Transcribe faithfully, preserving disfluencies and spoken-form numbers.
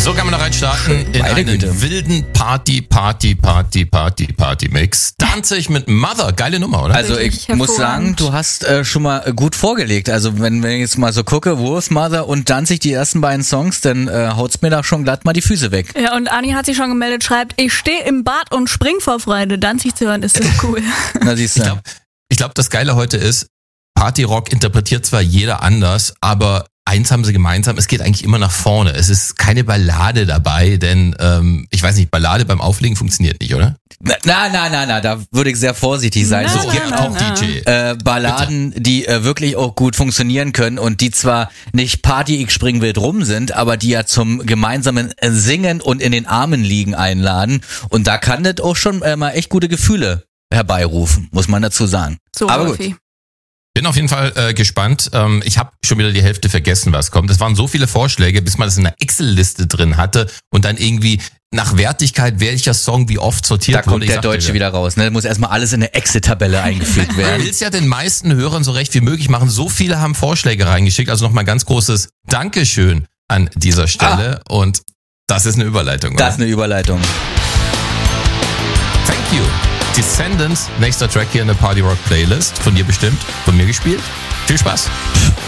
So kann man da rein starten in Meine einen Güte. wilden Party, Party, Party, Party, Party Mix. Danzig mit Mother, geile Nummer, oder? Also ich Wirklich muss sagen, hervorragend. du hast äh, schon mal äh, gut vorgelegt. Also wenn, wenn ich jetzt mal so gucke, Wolf, Mother und Danzig, die ersten beiden Songs, dann äh, haut's mir da schon glatt mal die Füße weg. Ja, und Anni hat sich schon gemeldet, schreibt, ich stehe im Bad und spring vor Freude. Danzig zu hören ist so cool. Na siehst Ich du. glaube, ich glaub, das Geile heute ist, Partyrock interpretiert zwar jeder anders, aber eins haben sie gemeinsam, es geht eigentlich immer nach vorne. Es ist keine Ballade dabei, denn ähm, ich weiß nicht, Ballade beim Auflegen funktioniert nicht, oder? Na, na, na, na, na, da würde ich sehr vorsichtig sein. Na, Es So, na, gibt na, auch na. D J. äh, Balladen, die äh, wirklich auch gut funktionieren können und die zwar nicht Party, ich spring wild rum sind, aber die ja zum gemeinsamen äh, Singen und in den Armen liegen einladen. Und da kann das auch schon äh, mal echt gute Gefühle herbeirufen, muss man dazu sagen. So, aber Wolfi. gut. Bin auf jeden Fall äh, gespannt. Ähm, ich habe schon wieder die Hälfte vergessen, was kommt. Es waren so viele Vorschläge, bis man das in einer Excel-Liste drin hatte und dann irgendwie nach Wertigkeit, welcher Song wie oft sortiert Da wurde. kommt Ich der sagte Deutsche dir, wieder raus. Ne? Da muss erstmal alles in eine Excel-Tabelle eingefügt Du werden. willst ja den meisten Hörern so recht wie möglich machen. So viele haben Vorschläge reingeschickt. Also nochmal ganz großes Dankeschön an dieser Stelle. Und das ist eine Überleitung. Das ist oder? eine Überleitung. Thank you. Descendants, nächster Track hier in der Party Rock Playlist. Von dir bestimmt, von mir gespielt. Viel Spaß.